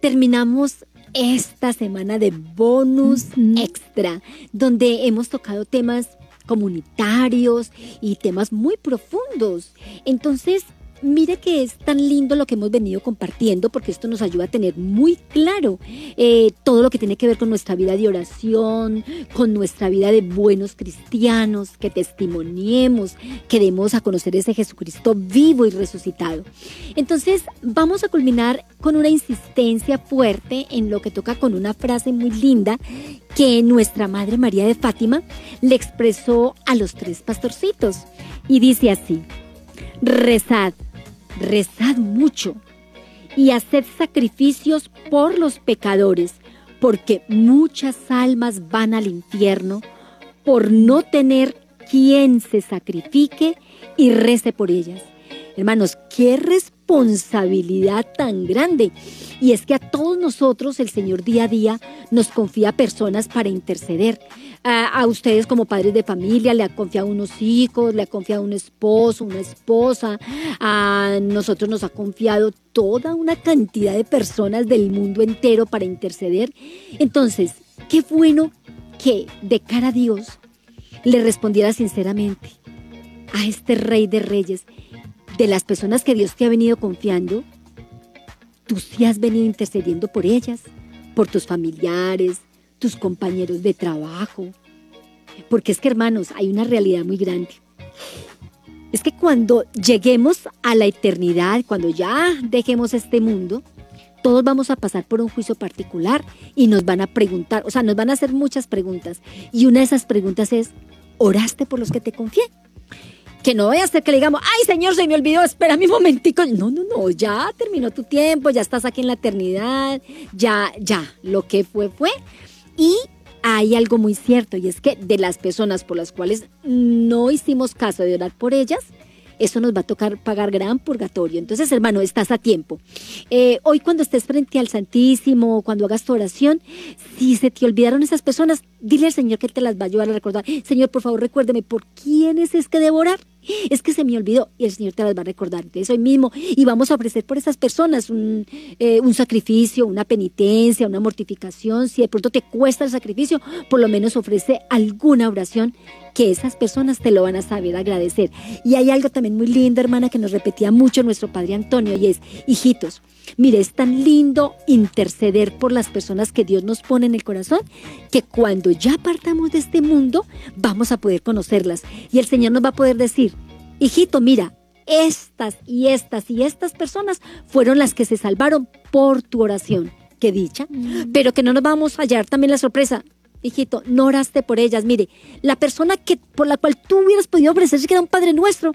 terminamos esta semana de bonus extra, donde hemos tocado temas comunitarios y temas muy profundos. Entonces, mire que es tan lindo lo que hemos venido compartiendo, porque esto nos ayuda a tener muy claro todo lo que tiene que ver con nuestra vida de oración, con nuestra vida de buenos cristianos, que testimoniemos, que demos a conocer ese Jesucristo vivo y resucitado. Entonces vamos a culminar con una insistencia fuerte en lo que toca con una frase muy linda que nuestra Madre María de Fátima le expresó a los 3 pastorcitos, y dice así: rezad, rezad mucho y haced sacrificios por los pecadores, porque muchas almas van al infierno por no tener quien se sacrifique y rece por ellas. Hermanos, qué responsabilidad tan grande. Y es que a todos nosotros el Señor día a día nos confía personas para interceder. A ustedes como padres de familia le ha confiado unos hijos, le ha confiado un esposo, una esposa. A nosotros nos ha confiado toda una cantidad de personas del mundo entero para interceder. Entonces, qué bueno que de cara a Dios le respondiera sinceramente a este Rey de Reyes. De las personas que Dios te ha venido confiando, tú sí has venido intercediendo por ellas, por tus familiares, tus compañeros de trabajo. Porque es que, hermanos, hay una realidad muy grande. Es que cuando lleguemos a la eternidad, cuando ya dejemos este mundo, todos vamos a pasar por un juicio particular y nos van a preguntar, o sea, nos van a hacer muchas preguntas. Y una de esas preguntas es: ¿oraste por los que te confié? Que no vaya a ser que le digamos: ay, Señor, se me olvidó, espera un momentico. No, ya terminó tu tiempo, ya estás aquí en la eternidad, ya, lo que fue. Y hay algo muy cierto, y es que de las personas por las cuales no hicimos caso de orar por ellas, eso nos va a tocar pagar gran purgatorio. Entonces, hermano, estás a tiempo. Hoy cuando estés frente al Santísimo, cuando hagas tu oración, si se te olvidaron esas personas, dile al Señor que te las va a ayudar a recordar. Señor, por favor, recuérdeme, ¿por quiénes es que debo orar? Es que se me olvidó, y el Señor te las va a recordar. Entonces hoy mismo, y vamos a ofrecer por esas personas un sacrificio, una penitencia, una mortificación. Si de pronto te cuesta el sacrificio, por lo menos ofrece alguna oración que esas personas te lo van a saber agradecer. Y hay algo también muy lindo, hermana, que nos repetía mucho nuestro Padre Antonio, y es: hijitos, mire, es tan lindo interceder por las personas que Dios nos pone en el corazón, que cuando ya partamos de este mundo, vamos a poder conocerlas. Y el Señor nos va a poder decir: hijito, mira, estas y estas y estas personas fueron las que se salvaron por tu oración. Qué dicha. Pero que no nos vamos a hallar también la sorpresa: hijito, no oraste por ellas. Mire, la persona por la cual tú hubieras podido ofrecer que era un Padre Nuestro,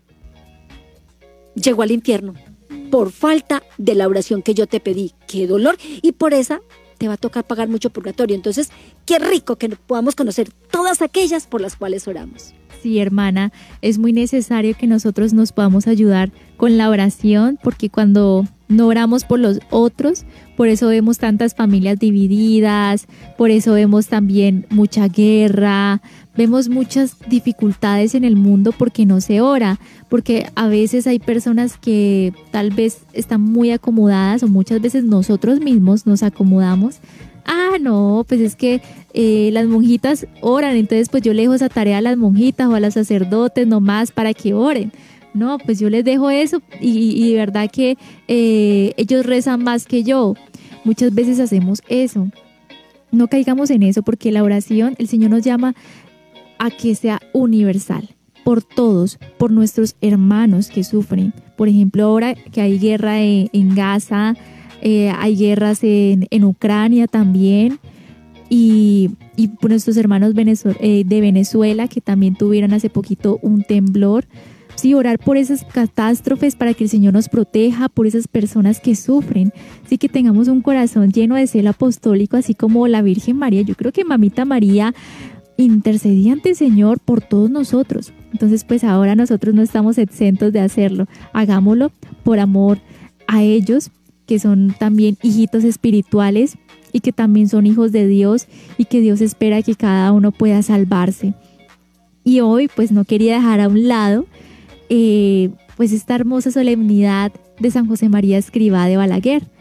llegó al infierno por falta de la oración que yo te pedí. Qué dolor. Y por esa te va a tocar pagar mucho purgatorio. Entonces, qué rico que podamos conocer todas aquellas por las cuales oramos. Sí, hermana, es muy necesario que nosotros nos podamos ayudar con la oración, porque cuando no oramos por los otros, por eso vemos tantas familias divididas, por eso vemos también mucha guerra, vemos muchas dificultades en el mundo porque no se ora, porque a veces hay personas que tal vez están muy acomodadas, o muchas veces nosotros mismos nos acomodamos. No, pues es que las monjitas oran, entonces pues yo le dejo esa tarea a las monjitas o a los sacerdotes nomás para que oren. No, pues yo les dejo eso y de verdad que ellos rezan más que yo. Muchas veces hacemos eso. No caigamos en eso, porque la oración, el Señor nos llama a que sea universal, por todos, por nuestros hermanos que sufren. Por ejemplo, ahora que hay guerra en Gaza, hay guerras en Ucrania también, y por nuestros hermanos de Venezuela, que también tuvieron hace poquito un temblor. Sí, orar por esas catástrofes para que el Señor nos proteja, por esas personas que sufren. Sí, que tengamos un corazón lleno de celo apostólico, así como la Virgen María. Yo creo que Mamita María intercedía ante el Señor por todos nosotros. Entonces, pues ahora nosotros no estamos exentos de hacerlo. Hagámoslo por amor a ellos, que son también hijitos espirituales y que también son hijos de Dios, y que Dios espera que cada uno pueda salvarse. Y hoy pues no quería dejar a un lado pues esta hermosa solemnidad de San José María Escrivá de Balaguer,